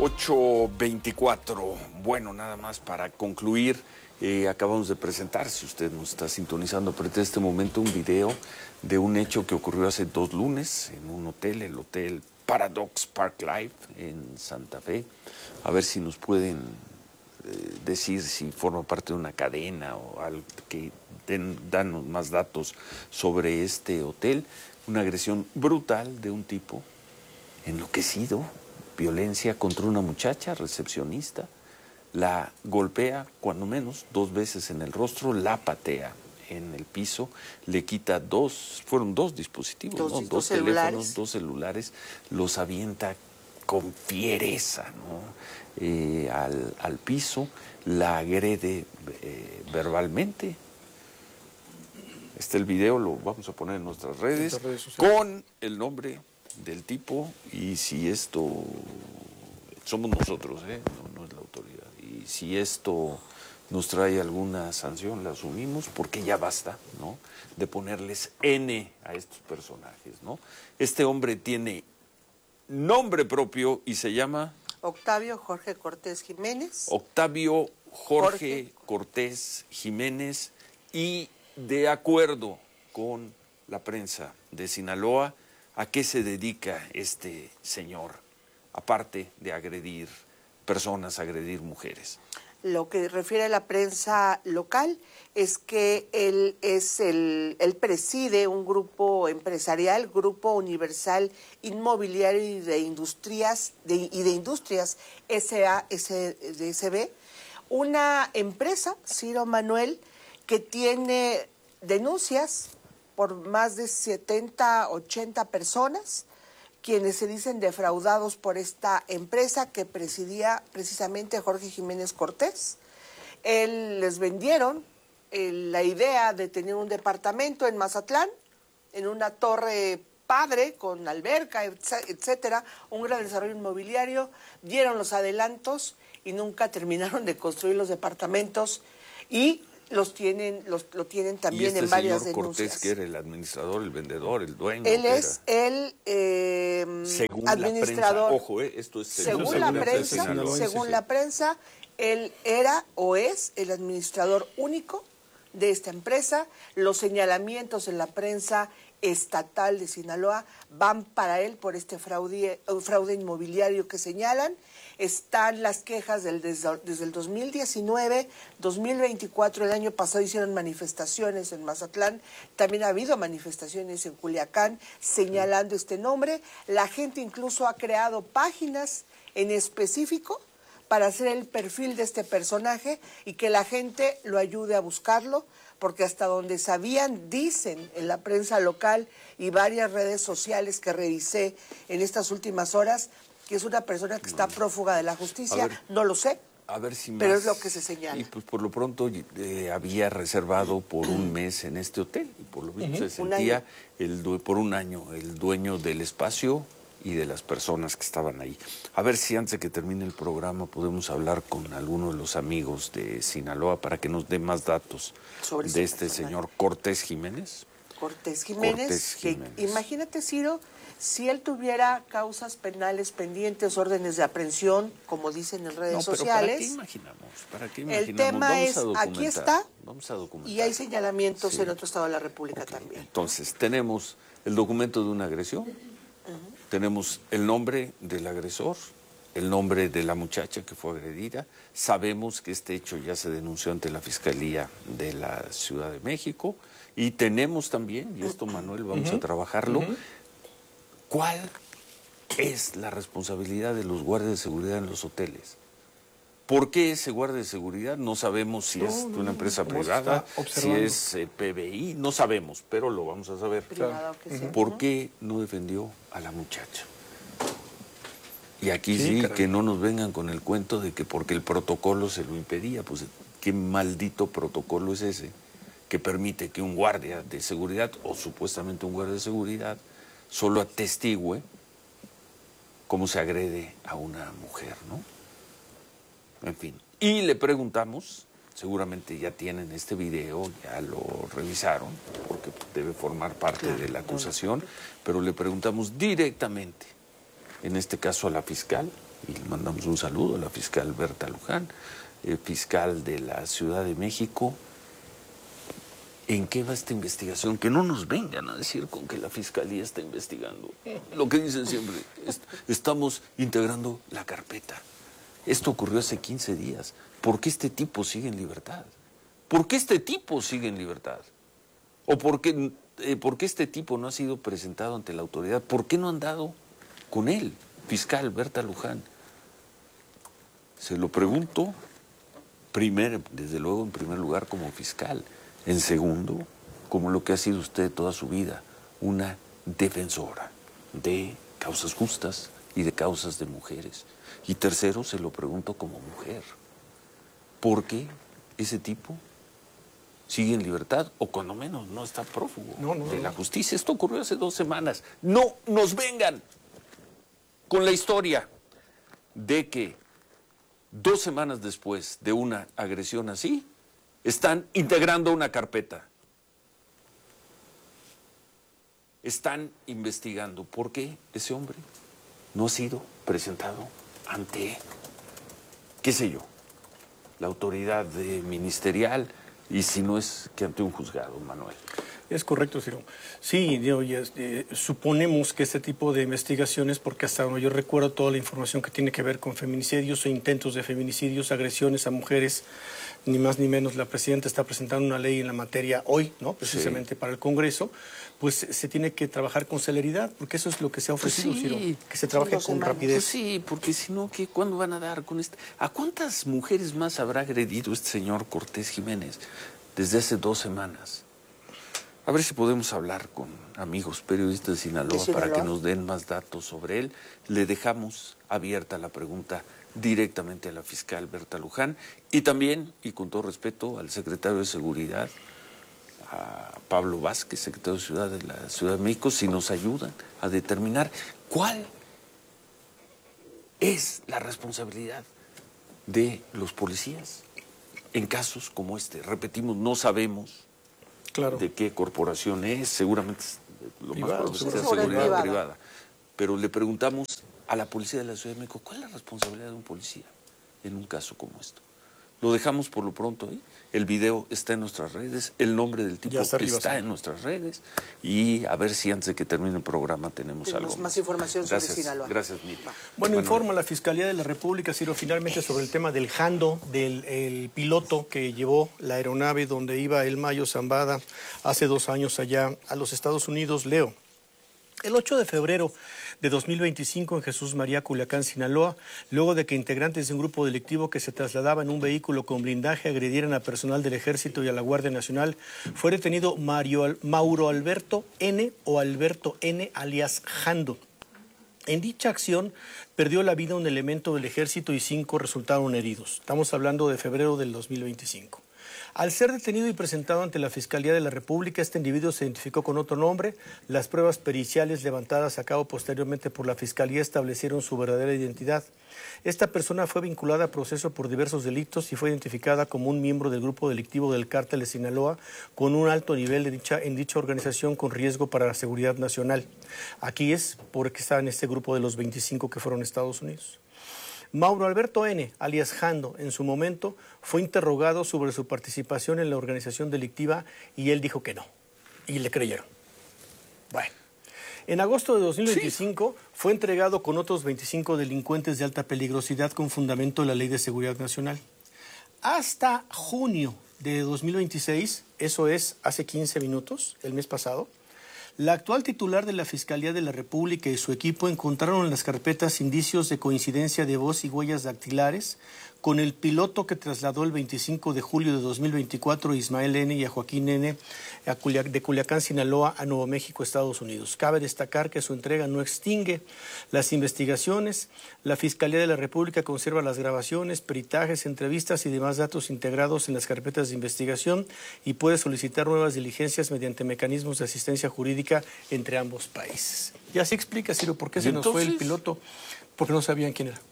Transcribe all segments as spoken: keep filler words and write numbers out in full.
ocho veinticuatro. Bueno, nada más para concluir, eh, acabamos de presentar, si usted nos está sintonizando a partir de este momento, un video de un hecho que ocurrió hace dos lunes en un hotel, el Hotel Paradox Park Life en Santa Fe. A ver si nos pueden eh, decir si forma parte de una cadena o algo que den, dan más datos sobre este hotel. Una agresión brutal de un tipo enloquecido, violencia contra una muchacha recepcionista, la golpea cuando menos dos veces en el rostro, la patea en el piso, le quita dos, fueron dos dispositivos, dos, ¿no? dos, dos teléfonos, celulares. dos celulares, los avienta con fiereza, ¿no? eh, al, al piso, la agrede eh, verbalmente. Este el video, lo vamos a poner en nuestras redes, redes con el nombre del tipo, y si esto somos nosotros, ¿eh? no, no es la autoridad, y si esto nos trae alguna sanción, la asumimos, porque ya basta, ¿no?, de ponerles N a estos personajes, ¿no? Este hombre tiene nombre propio y se llama Octavio Jorge Cortés Jiménez. Octavio Jorge, Jorge Cortés Jiménez, y de acuerdo con la prensa de Sinaloa, ¿a qué se dedica este señor, aparte de agredir personas, agredir mujeres? Lo que refiere a la prensa local es que él es el, él preside un grupo empresarial, Grupo Universal Inmobiliario y de Industrias, de, y de Industrias S A S D S B, una empresa, Ciro Manuel, que tiene denuncias por más de setenta, ochenta personas, quienes se dicen defraudados por esta empresa que presidía precisamente Jorge Jiménez Cortés. Él les vendieron eh, la idea de tener un departamento en Mazatlán, en una torre padre, con alberca, etcétera, un gran desarrollo inmobiliario, dieron los adelantos y nunca terminaron de construir los departamentos, y los tienen, los, lo tienen también este en varias señor denuncias. Cortés, que era el administrador, el vendedor, el dueño. Él es el eh, según administrador. La prensa, ojo, eh, esto es según, según la prensa, según, según la prensa, él era o es el administrador único de esta empresa. Los señalamientos en la prensa estatal de Sinaloa van para él por este fraude, fraude inmobiliario que señalan. Están las quejas del, desde, desde el dos mil diecinueve, dos mil veinticuatro, el año pasado hicieron manifestaciones en Mazatlán, también ha habido manifestaciones en Culiacán señalando este nombre. La gente incluso ha creado páginas en específico para hacer el perfil de este personaje y que la gente lo ayude a buscarlo, porque hasta donde sabían, dicen en la prensa local y varias redes sociales que revisé en estas últimas horas, que es una persona que está prófuga de la justicia. Ver, no lo sé, a ver si pero más, es lo que se señala. Y pues por lo pronto eh, había reservado por un mes en este hotel, y por lo visto uh-huh. se sentía el, por un año el dueño del espacio y de las personas que estaban ahí. A ver si antes de que termine el programa podemos hablar con alguno de los amigos de Sinaloa para que nos dé más datos sobre de este personaje. Señor Cortés Jiménez. Cortés Jiménez, Cortés Jiménez. Que, imagínate, Ciro, si él tuviera causas penales pendientes, órdenes de aprehensión, como dicen en redes no, pero sociales. ¿para qué imaginamos? ¿Para qué imaginamos? El tema Vamos es, a aquí está, Vamos a documentar. Y hay señalamientos sí. en otro estado de la República okay. también. Entonces, tenemos el documento de una agresión, uh-huh. tenemos el nombre del agresor, el nombre de la muchacha que fue agredida. Sabemos que este hecho ya se denunció ante la Fiscalía de la Ciudad de México, y tenemos también, y esto, Manuel, vamos uh-huh. a trabajarlo, uh-huh. ¿cuál es la responsabilidad de los guardias de seguridad en los hoteles? ¿Por qué ese guardia de seguridad? No sabemos si no, es una empresa privada, si es eh, P B I, no sabemos, pero lo vamos a saber. Claro. ¿Por qué no defendió a la muchacha? Y aquí sí, sí que no nos vengan con el cuento de que porque el protocolo se lo impedía. Pues qué maldito protocolo es ese que permite que un guardia de seguridad, o supuestamente un guardia de seguridad, solo atestigüe cómo se agrede a una mujer, ¿no? En fin. Y le preguntamos, seguramente ya tienen este video, ya lo revisaron, porque debe formar parte de la acusación, pero le preguntamos directamente en este caso a la fiscal, y le mandamos un saludo a la fiscal Berta Luján, eh, fiscal de la Ciudad de México. ¿En qué va esta investigación? Que no nos vengan a decir con que la Fiscalía está investigando. Lo que dicen siempre, est estamos integrando la carpeta. Esto ocurrió hace quince días. ¿Por qué este tipo sigue en libertad? ¿Por qué este tipo sigue en libertad? ¿O por qué, eh, por qué este tipo no ha sido presentado ante la autoridad? ¿Por qué no han dado con él, fiscal Berta Luján? Se lo pregunto, primero, desde luego, en primer lugar, como fiscal. En segundo, como lo que ha sido usted toda su vida, una defensora de causas justas y de causas de mujeres. Y tercero, se lo pregunto como mujer. ¿Por qué ese tipo sigue en libertad o cuando menos no está prófugo no, no, de no. la justicia? Esto ocurrió hace dos semanas. No nos vengan con la historia de que dos semanas después de una agresión así, están integrando una carpeta. Están investigando por qué ese hombre no ha sido presentado ante, qué sé yo, la autoridad de ministerial, y si no es que ante un juzgado, Manuel. Es correcto, Ciro. Sí, yo, ya, eh, suponemos que este tipo de investigaciones, porque hasta donde yo recuerdo toda la información que tiene que ver con feminicidios o intentos de feminicidios, agresiones a mujeres, ni más ni menos, la presidenta está presentando una ley en la materia hoy, ¿no? Precisamente sí. Para el Congreso, pues se tiene que trabajar con celeridad, porque eso es lo que se ha ofrecido, pues sí, Ciro, que se trabaje con semanas. rapidez. Pues sí, porque si no, ¿qué, ¿cuándo van a dar con esto? ¿A cuántas mujeres más habrá agredido este señor Cortés Jiménez desde hace dos semanas? A ver si podemos hablar con amigos periodistas de Sinaloa, ¿De Sinaloa para que nos den más datos sobre él. Le dejamos abierta la pregunta directamente a la fiscal Berta Luján y también, y con todo respeto, al secretario de Seguridad, a Pablo Vázquez, secretario de Ciudad de la Ciudad de México, si nos ayudan a determinar cuál es la responsabilidad de los policías en casos como este. Repetimos, no sabemos Claro. de qué corporación es, seguramente lo privado, más probable es seguridad privada. privada. Pero le preguntamos a la policía de la Ciudad de México, ¿cuál es la responsabilidad de un policía en un caso como esto? Lo dejamos por lo pronto ahí. El video está en nuestras redes, el nombre del tipo está, arriba, está sí. en nuestras redes, y a ver si antes de que termine el programa tenemos, tenemos algo más. más información gracias, sobre Sinaloa. Gracias, Miri. Bueno, bueno, informa la Fiscalía de la República, Ciro, finalmente sobre el tema del jando, del el piloto que llevó la aeronave donde iba el Mayo Zambada hace dos años allá a los Estados Unidos. Leo. El ocho de febrero de dos mil veinticinco en Jesús María, Culiacán, Sinaloa, luego de que integrantes de un grupo delictivo que se trasladaba en un vehículo con blindaje agredieran a personal del Ejército y a la Guardia Nacional, fue detenido Mario, Mauro Alberto N. o Alberto N. alias Jando. En dicha acción perdió la vida un elemento del Ejército y cinco resultaron heridos. Estamos hablando de febrero del dos mil veinticinco. Al ser detenido y presentado ante la Fiscalía de la República, este individuo se identificó con otro nombre. Las pruebas periciales levantadas a cabo posteriormente por la Fiscalía establecieron su verdadera identidad. Esta persona fue vinculada a proceso por diversos delitos y fue identificada como un miembro del grupo delictivo del Cártel de Sinaloa con un alto nivel de dicha, en dicha organización con riesgo para la seguridad nacional. Aquí es porque está en este grupo de los veinticinco que fueron a Estados Unidos. Mauro Alberto N., alias Jando, en su momento fue interrogado sobre su participación en la organización delictiva y él dijo que no, y le creyeron. Bueno, en agosto de dos mil veinticinco sí. fue entregado con otros veinticinco delincuentes de alta peligrosidad con fundamento en la Ley de Seguridad Nacional. Hasta junio de dos mil veintiséis, eso es hace quince minutos, el mes pasado, la actual titular de la Fiscalía de la República y su equipo encontraron en las carpetas indicios de coincidencia de voz y huellas dactilares con el piloto que trasladó el veinticinco de julio de dos mil veinticuatro a Ismael N. y a Joaquín N. de Culiacán, Sinaloa, a Nuevo México, Estados Unidos. Cabe destacar que su entrega no extingue las investigaciones. La Fiscalía de la República conserva las grabaciones, peritajes, entrevistas y demás datos integrados en las carpetas de investigación y puede solicitar nuevas diligencias mediante mecanismos de asistencia jurídica entre ambos países. Ya se explica, Ciro, por qué se nos fue el piloto, porque no sabían quién era.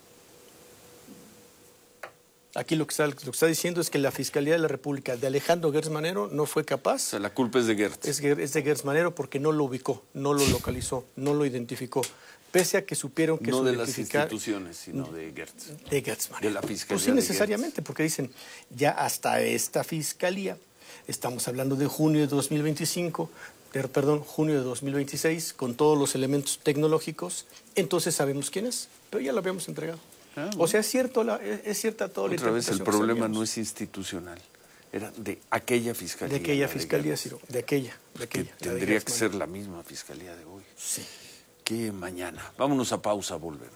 Aquí lo que, está, lo que está diciendo es que la Fiscalía de la República de Alejandro Gertz Manero no fue capaz. O sea, la culpa es de Gertz. Es, es de Gertz Manero porque no lo ubicó, no lo localizó, no lo identificó. pese a que supieron que no su de las rectificar- instituciones, sino de Gertz. de Gertz Manero. De la Fiscalía Pues sí, de necesariamente, porque dicen, ya hasta esta fiscalía, estamos hablando de junio de dos mil veinticinco, de- perdón, junio de dos mil veintiséis, con todos los elementos tecnológicos, entonces sabemos quién es, pero ya lo habíamos entregado. Ah, bueno. O sea, es cierto, la, es, es cierta toda la Otra vez el interpretación que problema sabíamos. no es institucional, era de aquella fiscalía. De aquella la fiscalía, Gertz, Ciro, de aquella, de que aquella. la de tendría que Gertz ser Manero. la misma fiscalía de hoy. Sí. Que mañana. Vámonos a pausa, volvemos.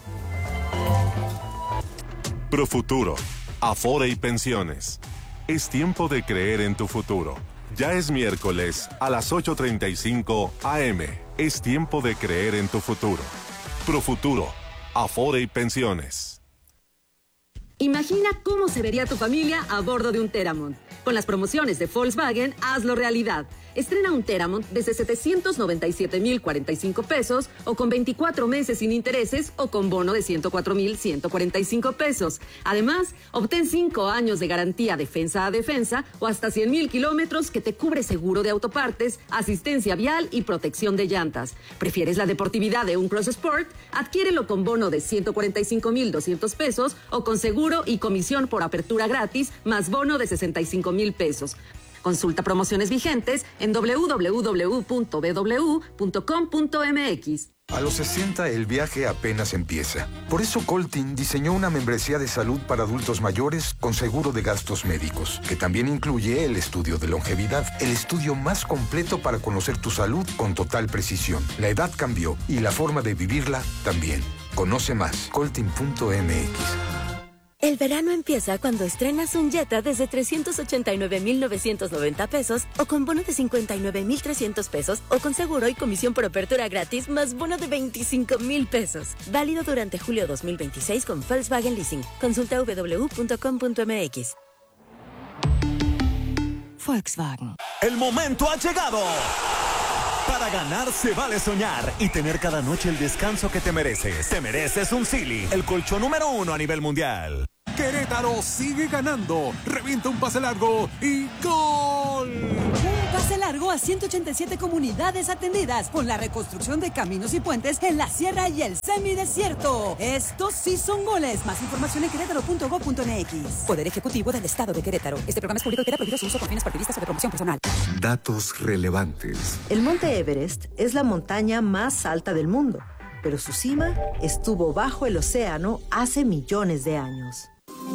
Profuturo, Afore y Pensiones. Es tiempo de creer en tu futuro. Ya es miércoles a las ocho treinta y cinco a eme. Es tiempo de creer en tu futuro. Profuturo, Afore y Pensiones. Imagina cómo se vería tu familia a bordo de un Teramont. Con las promociones de Volkswagen, hazlo realidad. Estrena un Teramont desde setecientos noventa y siete mil cuarenta y cinco pesos o con veinticuatro meses sin intereses o con bono de ciento cuatro mil ciento cuarenta y cinco pesos. Además, obtén cinco años de garantía defensa a defensa o hasta cien mil kilómetros que te cubre seguro de autopartes, asistencia vial y protección de llantas. ¿Prefieres la deportividad de un Cross Sport? Adquiérelo con bono de ciento cuarenta y cinco mil doscientos pesos o con seguro y comisión por apertura gratis más bono de sesenta y cinco mil pesos. Consulta promociones vigentes en doble u doble u doble u punto b w punto com punto m x. A los sesenta el viaje apenas empieza. Por eso Coltin diseñó una membresía de salud para adultos mayores con seguro de gastos médicos, que también incluye el estudio de longevidad, el estudio más completo para conocer tu salud con total precisión. La edad cambió y la forma de vivirla también. Conoce más, coltin punto m x. El verano empieza cuando estrenas un Jetta desde trescientos ochenta y nueve mil novecientos noventa pesos o con bono de cincuenta y nueve mil trescientos pesos o con seguro y comisión por apertura gratis más bono de veinticinco mil pesos. Válido durante julio dos mil veintiséis con Volkswagen Leasing. Consulta w w w punto com punto m x. Volkswagen. El momento ha llegado. Para ganar se vale soñar y tener cada noche el descanso que te mereces. Te mereces un Sealy, el colchón número uno a nivel mundial. Querétaro sigue ganando. Revienta un pase largo y ¡gol! Un pase largo a ciento ochenta y siete comunidades atendidas con la reconstrucción de caminos y puentes en la sierra y el semidesierto. Estos sí son goles. Más información en querétaro punto gob punto m x. Poder Ejecutivo del Estado de Querétaro. Este programa es público y queda prohibido su uso con fines partidistas o de promoción personal. Datos relevantes. El monte Everest es la montaña más alta del mundo, pero su cima estuvo bajo el océano hace millones de años.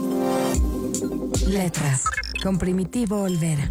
Letras, con Primitivo Olvera.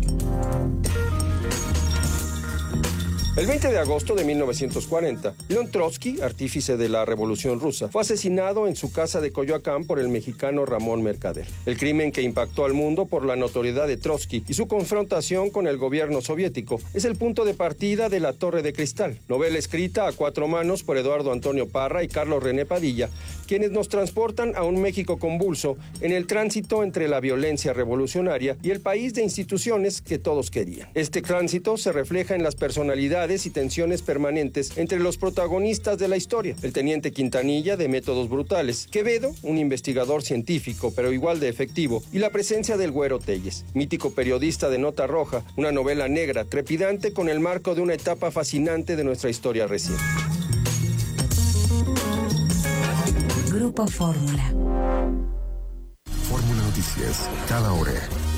El veinte de agosto de mil novecientos cuarenta, León Trotsky, artífice de la Revolución Rusa, fue asesinado en su casa de Coyoacán por el mexicano Ramón Mercader. El crimen que impactó al mundo por la notoriedad de Trotsky y su confrontación con el gobierno soviético es el punto de partida de La Torre de Cristal, novela escrita a cuatro manos por Eduardo Antonio Parra y Carlos René Padilla, quienes nos transportan a un México convulso en el tránsito entre la violencia revolucionaria y el país de instituciones que todos querían. Este tránsito se refleja en las personalidades y tensiones permanentes entre los protagonistas de la historia. El teniente Quintanilla, de métodos brutales; Quevedo, un investigador científico pero igual de efectivo; y la presencia del Güero Telles, mítico periodista de Nota Roja, una novela negra, trepidante con el marco de una etapa fascinante de nuestra historia reciente. Grupo Fórmula. Fórmula Noticias, cada hora.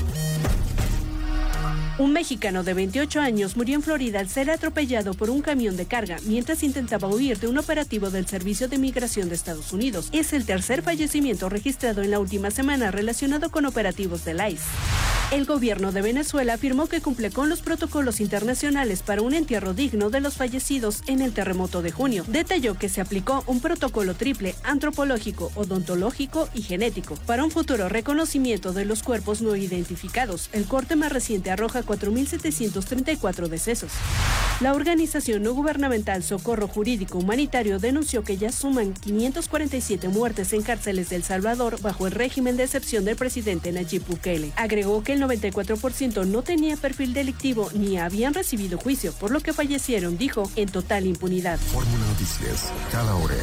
Un mexicano de veintiocho años murió en Florida al ser atropellado por un camión de carga mientras intentaba huir de un operativo del Servicio de Migración de Estados Unidos. Es el tercer fallecimiento registrado en la última semana relacionado con operativos del I C E. El gobierno de Venezuela afirmó que cumple con los protocolos internacionales para un entierro digno de los fallecidos en el terremoto de junio. Detalló que se aplicó un protocolo triple, antropológico, odontológico y genético, para un futuro reconocimiento de los cuerpos no identificados. El corte más reciente arroja cuatro mil setecientos treinta y cuatro decesos. La organización no gubernamental Socorro Jurídico Humanitario denunció que ya suman quinientas cuarenta y siete muertes en cárceles de El Salvador bajo el régimen de excepción del presidente Nayib Bukele. Agregó que el noventa y cuatro por ciento no tenía perfil delictivo ni habían recibido juicio, por lo que fallecieron, dijo, en total impunidad. Fórmula Noticias, cada hora.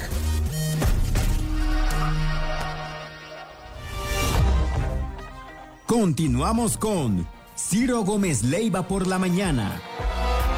Continuamos con Ciro Gómez Leiva por la mañana.